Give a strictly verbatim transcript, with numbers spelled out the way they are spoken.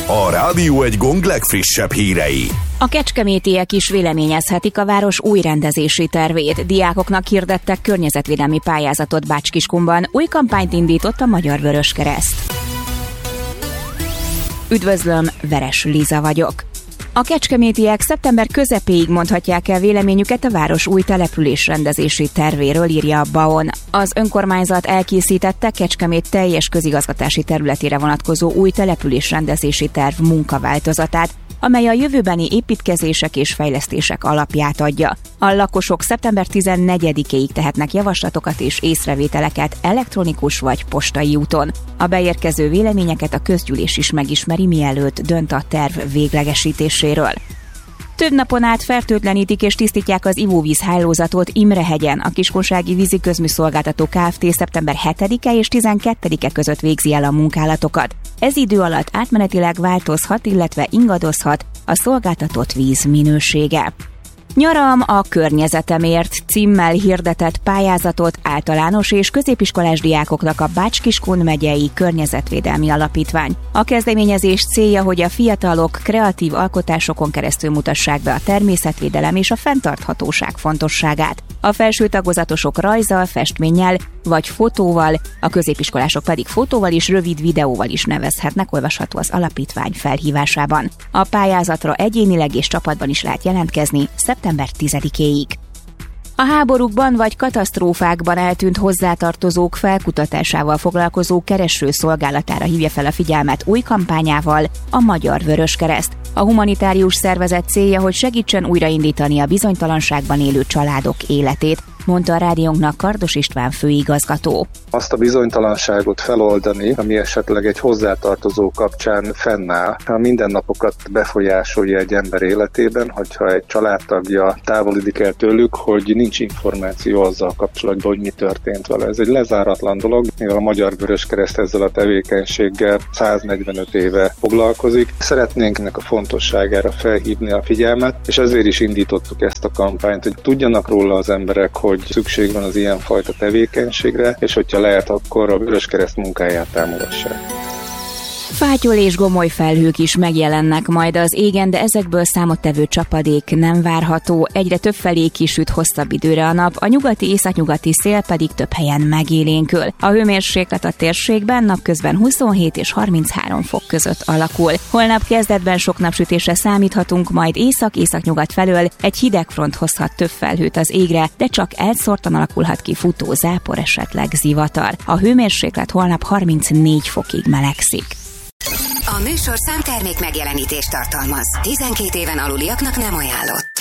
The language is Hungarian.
A Rádió egy gong legfrissebb hírei. A kecskemétiek is véleményezhetik a város új rendezési tervét. Diákoknak hirdettek környezetvédelmi pályázatot Bács-Kiskunban. Új kampányt indított a Magyar Vöröskereszt. Üdvözlöm, Veres Liza vagyok. A kecskemétiek szeptember közepéig mondhatják el véleményüket a város új településrendezési tervéről, írja a BAON. Az önkormányzat elkészítette Kecskemét teljes közigazgatási területére vonatkozó új településrendezési terv munkaváltozatát, amely a jövőbeni építkezések és fejlesztések alapját adja. A lakosok szeptember tizennegyedikéig tehetnek javaslatokat és észrevételeket elektronikus vagy postai úton. A beérkező véleményeket a közgyűlés is megismeri, mielőtt dönt a terv véglegesítéséről. Több napon át fertőtlenítik és tisztítják az ivóvízhálózatot Imrehegyen. A Kiskunsági Vízi Közműszolgáltató Kft. Szeptember hetedike és tizenkettedike között végzi el a munkálatokat. Ez idő alatt átmenetileg változhat, illetve ingadozhat a szolgáltatott víz minősége. Nyaram a környezetemért címmel hirdetett pályázatot általános és középiskolás diákoknak a Bács-Kiskun megyei környezetvédelmi alapítvány. A kezdeményezés célja, hogy a fiatalok kreatív alkotásokon keresztül mutassák be a természetvédelem és a fenntarthatóság fontosságát. A felső tagozatosok rajzzal, festménnyel vagy fotóval, a középiskolások pedig fotóval és rövid videóval is nevezhetnek, olvasható az alapítvány felhívásában. A pályázatra egyénileg és csapatban is lehet jelentkezni szeptember tizedikéig. A háborúkban vagy katasztrófákban eltűnt hozzátartozók felkutatásával foglalkozó kereső szolgálatára hívja fel a figyelmet új kampányával a Magyar Vöröskereszt. A humanitárius szervezet célja, hogy segítsen újraindítani a bizonytalanságban élő családok életét, mondta a rádiónknak Kardos István főigazgató. Azt a bizonytalanságot feloldani, ami esetleg egy hozzátartozó kapcsán fennáll, a mindennapokat befolyásolja egy ember életében, hogyha egy családtagja távolodik el tőlük, hogy nincs információ azzal kapcsolatban, hogy mi történt vele. Ez egy lezáratlan dolog, mivel a Magyar Vöröskereszt ezzel a tevékenységgel száznegyvenöt éve foglalkozik. Szeretnénk ennek a fontosságára felhívni a figyelmet, és ezért is indítottuk ezt a kampányt, hogy tudjanak róla az emberek, hogy szükség van az ilyenfajta tevékenységre, és hogyha lehet, akkor a Vöröskereszt munkáját támogassák. Fátyol és gomoly felhők is megjelennek majd az égen, de ezekből számottevő csapadék nem várható. Egyre több felé kisüt hosszabb időre a nap, a nyugati északnyugati szél pedig több helyen megélénkül. A hőmérséklet a térségben napközben huszonhét és harminchárom fok között alakul. Holnap kezdetben sok napsütésre számíthatunk, majd észak-északnyugat felől egy hideg front hozhat több felhőt az égre, de csak elszórtan alakulhat ki futó zápor, esetleg zivatar. A hőmérséklet holnap harmincnégy fokig melegszik. A műsorszám termék megjelenítést tartalmaz. tizenkét éven aluliaknak nem ajánlott.